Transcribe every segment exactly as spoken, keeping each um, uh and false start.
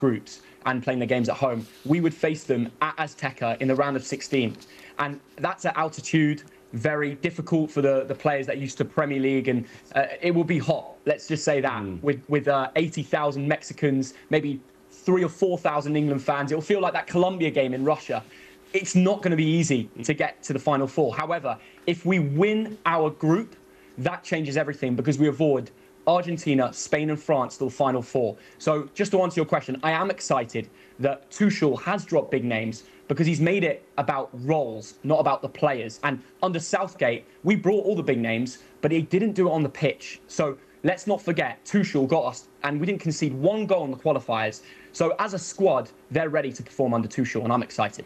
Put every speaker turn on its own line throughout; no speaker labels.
groups and playing their games at home, we would face them at Azteca in the round of sixteen. And that's at altitude, very difficult for the, the players that are used to Premier League, and uh, it will be hot, let's just say that, mm. with, with uh, eighty thousand Mexicans, maybe three or four thousand England fans. It'll feel like that Colombia game in Russia. It's not going to be easy to get to the Final Four. However, if we win our group, that changes everything, because we avoid Argentina, Spain and France to the Final Four. So just to answer your question, I am excited that Tuchel has dropped big names, because he's made it about roles, not about the players. And under Southgate, we brought all the big names, but he didn't do it on the pitch. So let's not forget, Tuchel got us, and we didn't concede one goal in the qualifiers. So as a squad, they're ready to perform under Tuchel, and I'm excited.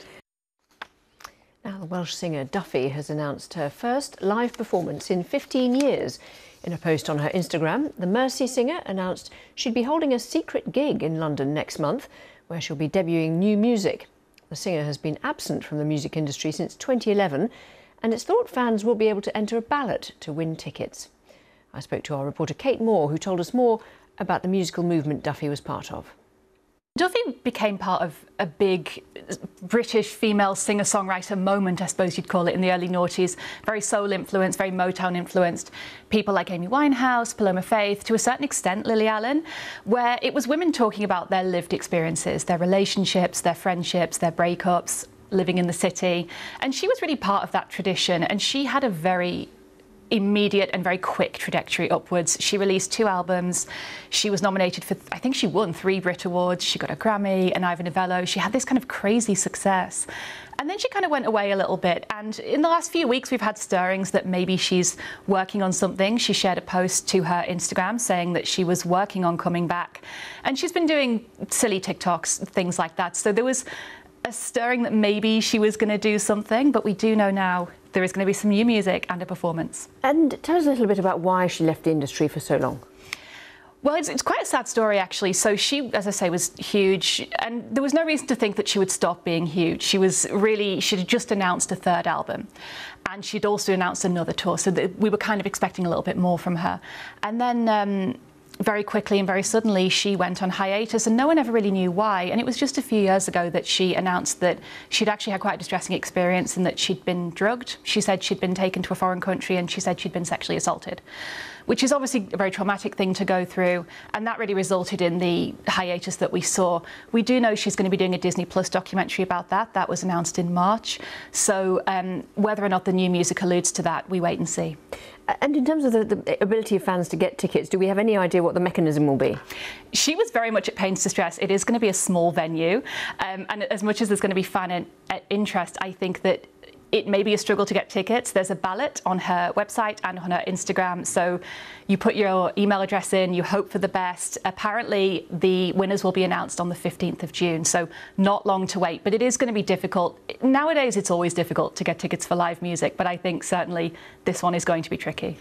Now, the Welsh singer Duffy has announced her first live performance in fifteen years. In a post on her Instagram, the Mersey singer announced she'd be holding a secret gig in London next month, where she'll be debuting new music. The singer has been absent from the music industry since twenty eleven, and it's thought fans will be able to enter a ballot to win tickets. I spoke to our reporter Kate Moore, who told us more about the musical movement Duffy was part of.
Duffy became part of a big British female singer-songwriter moment, I suppose you'd call it, in the early noughties. Very soul influenced, very Motown influenced. People like Amy Winehouse, Paloma Faith, to a certain extent Lily Allen, where it was women talking about their lived experiences, their relationships, their friendships, their breakups, living in the city. And she was really part of that tradition, and she had a very immediate and very quick trajectory upwards. She released two albums. She was nominated for, I think she won three Brit Awards. She got a Grammy, an Ivor Novello. She had this kind of crazy success. And then she kind of went away a little bit. And in the last few weeks, we've had stirrings that maybe she's working on something. She shared a post to her Instagram saying that she was working on coming back. And she's been doing silly TikToks, things like that. So there was a stirring that maybe she was going to do something, but we do know now there is going to be some new music and a performance.
And tell us a little bit about why she left the industry for so long.
Well, it's, it's quite a sad story, actually. So she, as I say, was huge, and there was no reason to think that she would stop being huge. She was really, she'd just announced a third album, and she'd also announced another tour, so that we were kind of expecting a little bit more from her. And then um, very quickly and very suddenly, she went on hiatus, and no one ever really knew why. And it was just a few years ago that she announced that she'd actually had quite a distressing experience and that she'd been drugged. She said she'd been taken to a foreign country, and she said she'd been sexually assaulted, which is obviously a very traumatic thing to go through. And that really resulted in the hiatus that we saw. We do know she's going to be doing a Disney Plus documentary about that. That was announced in March. So um, whether or not the new music alludes to that, we wait and see.
And in terms of the, the ability of fans to get tickets, do we have any idea what the mechanism will be?
She was very much at pains to stress it is going to be a small venue. Um, and as much as there's going to be fan in, uh, interest, I think that it may be a struggle to get tickets. There's a ballot on her website and on her Instagram. So you put your email address in, you hope for the best. Apparently, the winners will be announced on the fifteenth of June, so not long to wait. But it is going to be difficult. Nowadays, it's always difficult to get tickets for live music, but I think certainly this one is going to be tricky.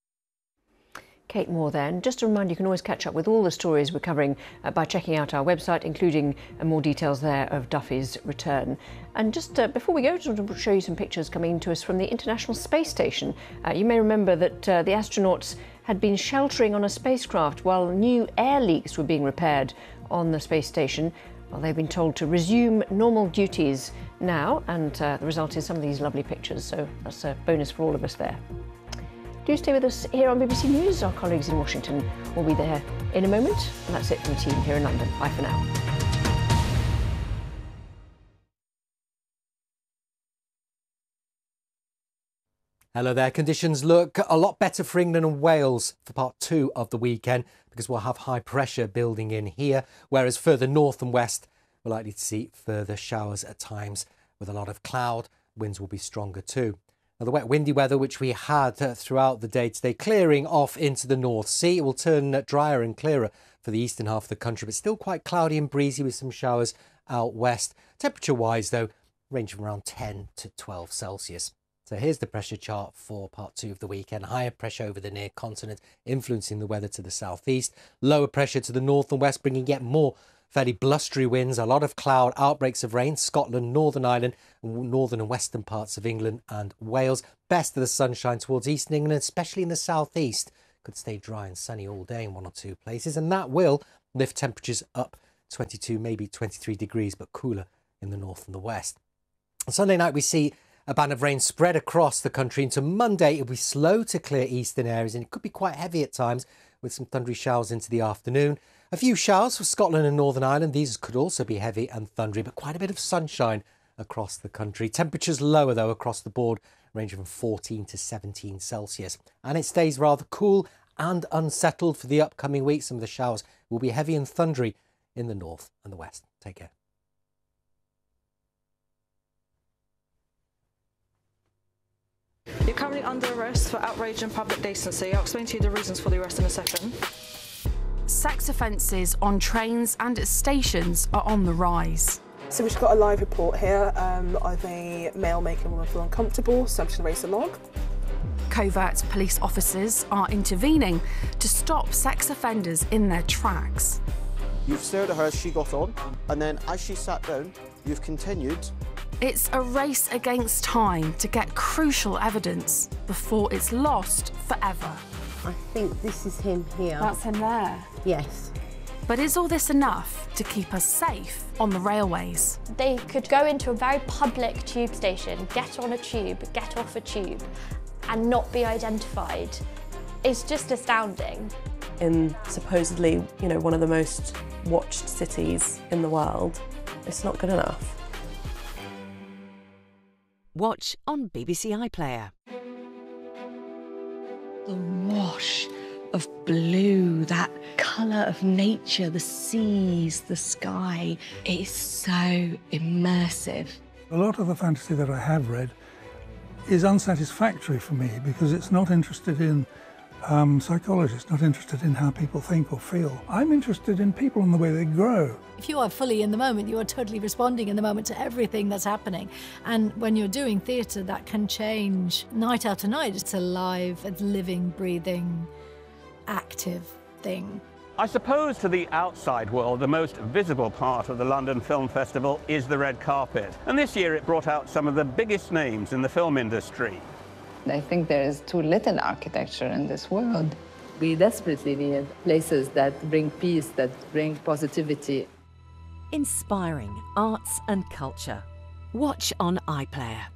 Kate Moore then. Just a reminder, you can always catch up with all the stories we're covering uh, by checking out our website, including uh, more details there of Duffy's return. And just uh, before we go, I just want to show you some pictures coming to us from the International Space Station. Uh, you may remember that uh, the astronauts had been sheltering on a spacecraft while new air leaks were being repaired on the space station. Well, they've been told to resume normal duties now, and uh, the result is some of these lovely pictures, so that's a bonus for all of us there. Do stay with us here on B B C News. Our colleagues in Washington will be there in a moment. And that's it from the team here in London. Bye for now.
Hello there. Conditions look a lot better for England and Wales for part two of the weekend, because we'll have high pressure building in here, whereas further north and west we're likely to see further showers at times with a lot of cloud. Winds will be stronger too. Now, the wet, windy weather which we had uh, throughout the day today, clearing off into the North Sea. It will turn uh, drier and clearer for the eastern half of the country, but still quite cloudy and breezy with some showers out west. Temperature-wise, though, ranging from around ten to twelve Celsius. So here's the pressure chart for part two of the weekend. Higher pressure over the near continent, influencing the weather to the southeast. Lower pressure to the north and west, bringing yet more fairly blustery winds, a lot of cloud, outbreaks of rain, Scotland, Northern Ireland, northern and western parts of England and Wales. Best of the sunshine towards eastern England, especially in the southeast. Could stay dry and sunny all day in one or two places, and that will lift temperatures up twenty-two, maybe twenty-three degrees, but cooler in the north and the west. On Sunday night, we see a band of rain spread across the country. Into Monday, it'll be slow to clear eastern areas, and it could be quite heavy at times with some thundery showers into the afternoon. A few showers for Scotland and Northern Ireland. These could also be heavy and thundery, but quite a bit of sunshine across the country. Temperatures lower, though, across the board, ranging from fourteen to seventeen Celsius. And it stays rather cool and unsettled for the upcoming week. Some of the showers will be heavy and thundery in the north and the west. Take care.
You're currently under arrest for outrage and public decency. I'll explain to you the reasons for the arrest in a second.
Sex offences on trains and at stations are on the rise.
So we've got a live report here um, of a male making a woman feel uncomfortable, so I'm just going to raise a log.
Covert police officers are intervening to stop sex offenders in their tracks.
You've stared at her as she got on, and then as she sat down, you've continued.
It's a race against time to get crucial evidence before it's lost forever.
I think this is him here.
That's him there?
Yes.
But is all this enough to keep us safe on the railways?
They could go into a very public tube station, get on a tube, get off a tube, and not be identified. It's just astounding.
In supposedly, you know, one of the most watched cities in the world, it's not good enough.
Watch on B B C iPlayer.
The wash of blue, that colour of nature, the seas, the sky, it is so immersive.
A lot of the fantasy that I have read is unsatisfactory for me because it's not interested in um, psychology, it's not interested in how people think or feel. I'm interested in people and the way they grow.
If you are fully in the moment, you are totally responding in the moment to everything that's happening. And when you're doing theatre, that can change night after night. It's a live, a living, breathing, active thing.
I suppose to the outside world, the most visible part of the London Film Festival is the red carpet. And this year it brought out some of the biggest names in the film industry.
I think there is too little architecture in this world.
We desperately need places that bring peace, that bring positivity.
Inspiring arts and culture. Watch on iPlayer.